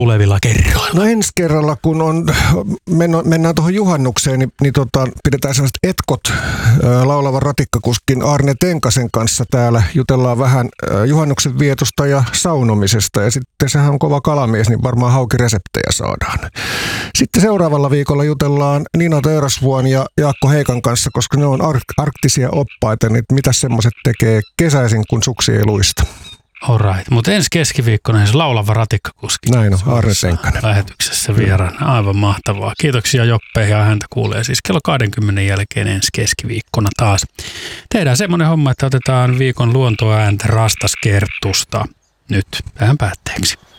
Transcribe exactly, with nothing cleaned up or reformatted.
tulevilla kerroilla? No ensi kerralla, kun on, mennään tuohon juhannukseen, niin, niin tota, pidetään sellaiset etkot ää, laulavan ratikkakuskin Arne Tenkasen kanssa täällä. Jutellaan vähän ää, juhannuksen vietosta ja saunomisesta. Ja sitten sehän on kova kalamies, niin varmaan haukireseptejä saadaan. Sitten seuraavalla viikolla jutellaan Nina Teurasvuon ja Jaakko Heikan kanssa, koska ne on ark- arktisia oppaita. Niin mitä semmoiset tekee kesäisin, kun suksi ei luista? Alright, mutta ensi keskiviikkona se laulava ratikkakuski. Näin on, Arne Tenkanen. Lähetyksessä vieraana. Aivan mahtavaa. Kiitoksia Joppe ja häntä kuulee siis kello kaksikymmentä jälkeen ensi keskiviikkona taas. Tehdään semmoinen homma, että otetaan viikon luontoääntä Rastas Kertusta nyt tähän päätteeksi.